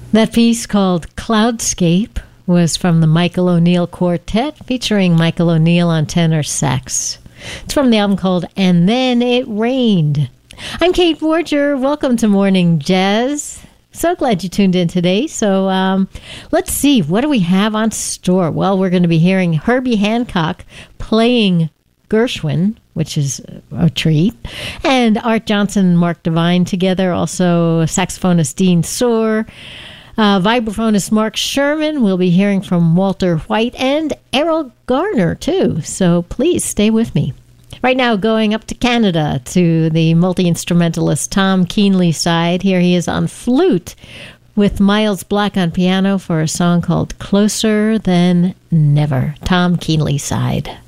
That piece called Cloudscape was from the Michael O'Neill Quartet, featuring Michael O'Neill on tenor sax. It's from the album called And Then It Rained. I'm Kate Forger. Welcome to Morning Jazz. So glad you tuned in today. So let's see, what do we have on store? Well, we're going to be hearing Herbie Hancock playing Gershwin, which is a treat, and Art Johnson and Mark Devine together. Also, saxophonist Dean Soar, vibraphonist Mark Sherman. We'll be hearing from Walter White and Errol Garner, too. So please stay with me. Right now, going up to Canada to the multi-instrumentalist Tom Keenley side. Here he is on flute with Miles Black on piano for a song called Closer Than Never. Tom Keenley side.